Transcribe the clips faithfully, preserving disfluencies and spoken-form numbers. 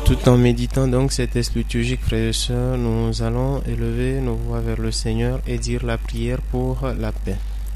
Tout en méditant donc ces textes liturgiques, frères et sœurs, nous allons élever nos voix vers le Seigneur et dire la prière pour la paix.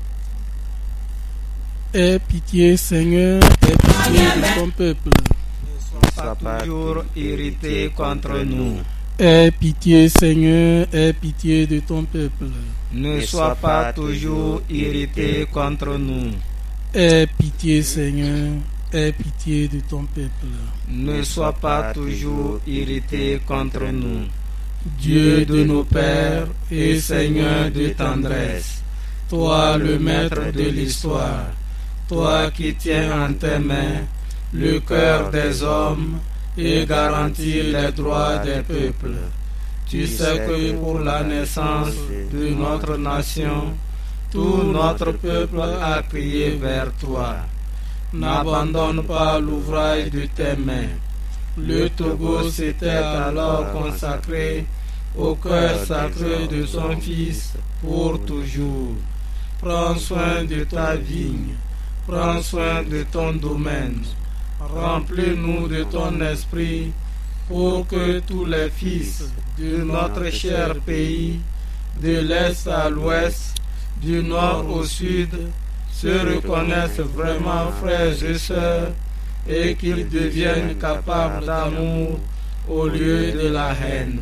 Aie pitié, Seigneur, aie pitié de ton peuple. Ne sois pas toujours irrité contre nous. Aie pitié, Seigneur, aie pitié de ton peuple. Ne sois pas toujours irrité contre nous. Aie pitié, Seigneur, aie pitié de ton peuple. Ne sois pas toujours irrité contre nous. Dieu de nos pères et Seigneur de tendresse, toi le maître de l'histoire, toi qui tiens en tes mains le cœur des hommes et garantis les droits des peuples. Tu sais que pour la naissance de notre nation, tout notre peuple a crié vers toi. N'abandonne pas l'ouvrage de tes mains. Le Togo s'était alors consacré au cœur sacré de son Fils pour toujours. Prends soin de ta vigne, prends soin de ton domaine. Remplis-nous de ton esprit pour que tous les fils de notre cher pays, de l'est à l'ouest, du nord au sud, se reconnaissent vraiment frères et sœurs et qu'ils deviennent capables d'amour au lieu de la haine,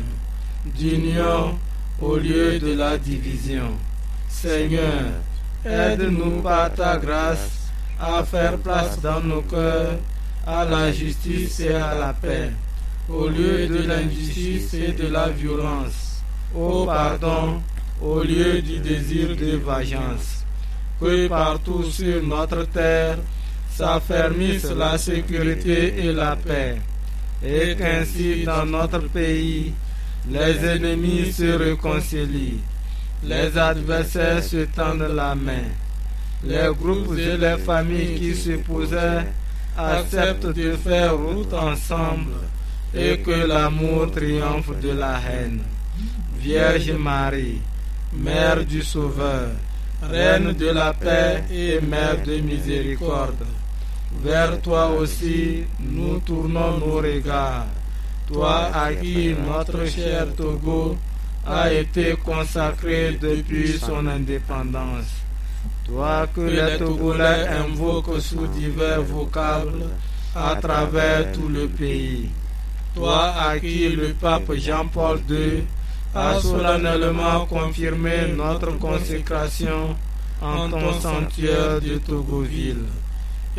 d'union au lieu de la division. Seigneur, aide-nous par ta grâce à faire place dans nos cœurs à la justice et à la paix, au lieu de l'injustice et de la violence, au pardon, au lieu du désir de vengeance. Que partout sur notre terre s'affermisse la sécurité et la paix, et qu'ainsi dans notre pays les ennemis se réconcilient, les adversaires se tendent la main, les groupes et les familles qui s'opposaient acceptent de faire route ensemble, et que l'amour triomphe de la haine. Vierge Marie, Mère du Sauveur, Reine de la paix et Mère de miséricorde, vers toi aussi nous tournons nos regards, toi à qui notre cher Togo a été consacré depuis son indépendance, toi que les Togolais invoquent sous divers vocables à travers tout le pays, toi à qui le pape Jean-Paul deux a solennellement confirmé notre consécration en ton sanctuaire de Togoville.